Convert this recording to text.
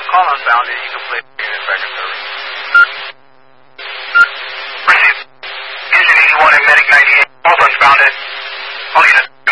call unbounded. You can play unit record service. Received. Engine 81 and Medic 98. Both unbounded. All units.